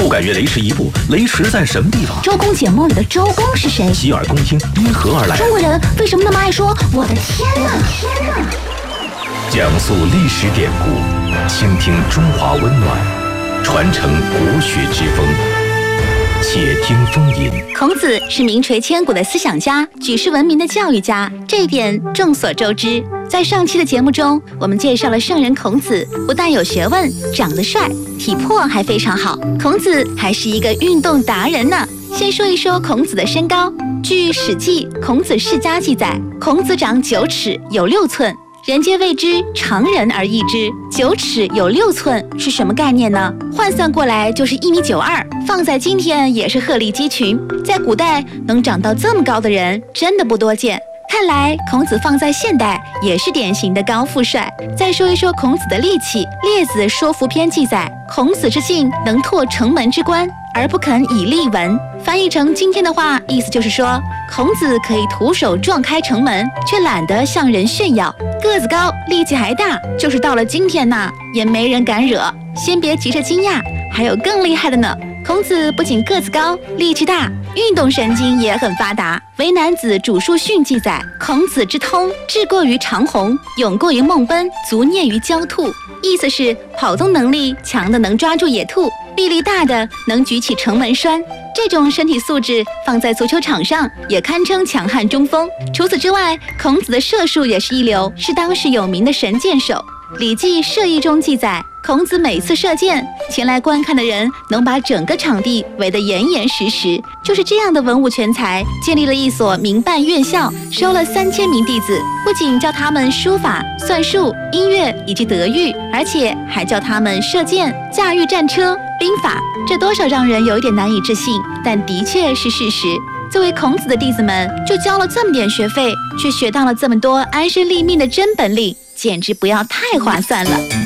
不敢越雷池一步，雷池在什么地方？ 周公解梦里的周公是谁？ 洗耳恭听，因何而来？ 中国人为什么那么爱说我的天哪？ 讲述历史典故，倾听中华温暖，传承国学之风。且听风吟。 孔子是名垂千古的思想家，举世闻名的教育家，这一点众所周知。在上期的节目中，我们介绍了圣人孔子，不但有学问，长得帅，体魄还非常好。孔子还是一个运动达人呢。先说一说孔子的身高。据《史记·孔子世家》记载，孔子长9尺，有6寸。人皆谓之常人而异之，9尺有6寸是什么概念呢？换算过来就是1.92米，放在今天也是鹤立鸡群。在古代能长到这么高的人真的不多见。看来孔子放在现代也是典型的高富帅。再说一说孔子的力气，《列子·说服篇》记载，孔子之性能拓城门之关，而不肯以力闻。翻译成今天的话，意思就是说，孔子可以徒手撞开城门，却懒得向人炫耀。个子高，力气还大，就是到了今天呐，也没人敢惹。先别急着惊讶，还有更厉害的呢。孔子不仅个子高，力气大，运动神经也很发达。为男子主述训记载，孔子之通，志过于长虹，勇过于孟奔，足孽于焦兔。意思是跑动能力强的能抓住野兔，臂力大的能举起城门栓。这种身体素质放在足球场上也堪称强悍中锋。除此之外，孔子的射术也是一流，是当时有名的神箭手。《礼记·射艺》中记载，孔子每次射箭，前来观看的人能把整个场地围得严严实实。就是这样的文武全才，建立了一所民办院校，收了3000名弟子，不仅教他们书法、算术、音乐以及德育，而且还教他们射箭、驾驭战车、兵法。这多少让人有一点难以置信，但的确是事实。作为孔子的弟子们，就交了这么点学费，却学到了这么多安身立命的真本领，简直不要太划算了。